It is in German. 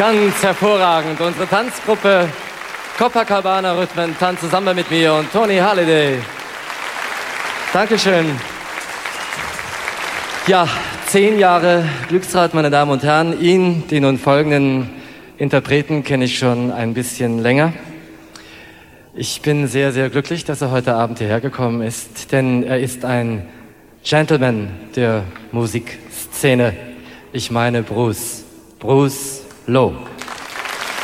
Ganz hervorragend. Unsere Tanzgruppe Copacabana Rhythmen tanzt zusammen mit mir und Tony Halliday. Dankeschön. Ja, 10 Jahre Glücksrad, meine Damen und Herren. Ihn, die nun folgenden Interpreten, kenne ich schon ein bisschen länger. Ich bin sehr, sehr glücklich, dass er heute Abend hierher gekommen ist, denn er ist ein Gentleman der Musikszene. Ich meine Bruce Lowe.